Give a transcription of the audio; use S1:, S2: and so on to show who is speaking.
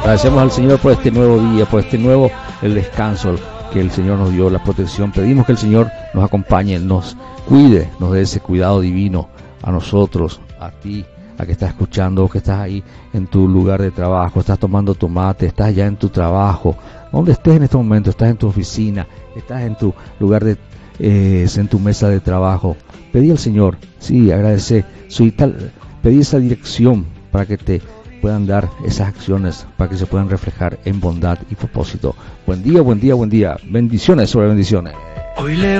S1: Agradecemos al Señor por este nuevo día, por este nuevo el descanso que el Señor nos dio, la protección. Pedimos que el Señor nos acompañe, nos cuide, nos dé ese cuidado divino a nosotros, a ti, a que estás escuchando, que estás ahí en tu lugar de trabajo, estás tomando tu mate, estás ya en tu trabajo, donde estés en este momento, estás en tu oficina, estás en tu lugar de en tu mesa de trabajo. Pedí al Señor, sí, agradece, pedí esa dirección para que te puedan dar esas acciones, para que se puedan reflejar en bondad y propósito. Buen día, buen día, buen día. Bendiciones sobre bendiciones.
S2: Hoy le